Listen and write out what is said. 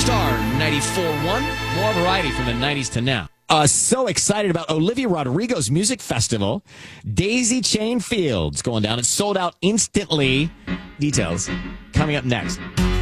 Star 94.1. More variety from the 90s to now. So excited about Olivia Rodrigo's music festival. Daisy Chain Fields going down. It sold out instantly. Details coming up next.